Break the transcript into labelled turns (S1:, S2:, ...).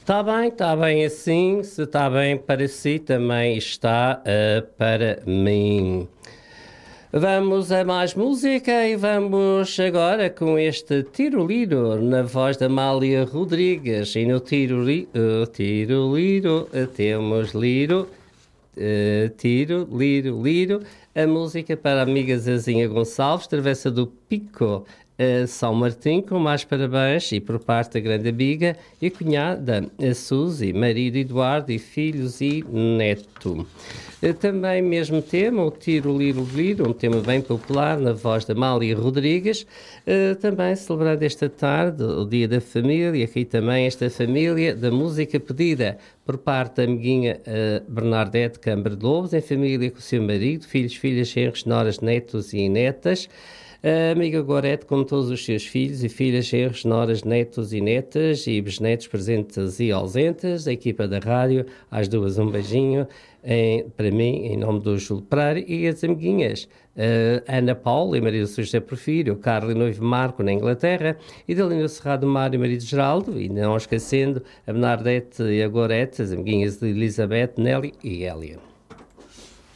S1: Está bem assim. Se está bem para si, também está para mim. Vamos a mais música e vamos agora com este Tiro-Liro na voz da Amália Rodrigues. E no Tiro-Liro temos Liro, Tiro, Liro, Liro. A música para a amiga Zezinha Gonçalves, Travessa do Pico, São Martim, com mais parabéns e por parte da grande amiga e cunhada, a Suzy, marido Eduardo e filhos e neto. Também mesmo tema, o Tiro, Liro, Liro, um tema bem popular na voz da Amália Rodrigues, também celebrando esta tarde o Dia da Família, aqui também esta família da música pedida por parte da amiguinha Bernadette Câmara de Lobos, em família com o seu marido, filhos, filhas, genros, noras, netos e netas. A amiga Gorete com todos os seus filhos e filhas, genros, noras, netos e netas e bisnetos presentes e ausentes. A equipa da rádio, às duas um beijinho para mim, em nome do Júlio Pereira e as amiguinhas Ana Paula e marido José Porfírio, Carlos e noivo Marco na Inglaterra e Dalina Cerrado Mário e marido Geraldo, e não esquecendo a Bernadette e a Gorete, as amiguinhas de Elizabeth, Nelly e Hélia.